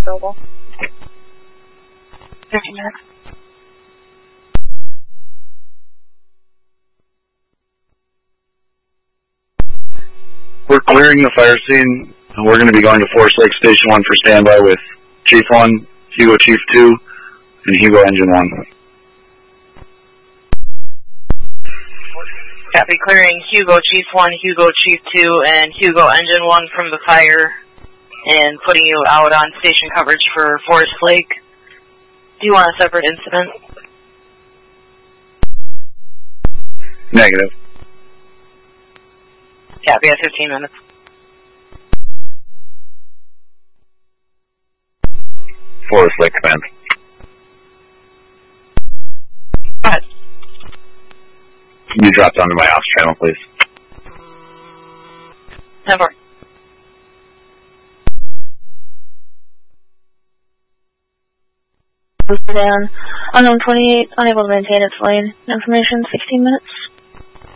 available. 15 minutes. We're clearing the fire scene. We're going to be going to Forest Lake Station 1 for standby with Chief 1, Hugo Chief 2, and Hugo Engine 1. Copy, clearing Hugo Chief 1, Hugo Chief 2, and Hugo Engine 1 from the fire, and putting you out on station coverage for Forest Lake. Do you want a separate incident? Negative. Copy, at 15 minutes. Forest Lake Command. Go ahead. Can you drop down to my ops channel, please? 10-4. Down. Unknown 28, unable to maintain its lane. Information, 16 minutes.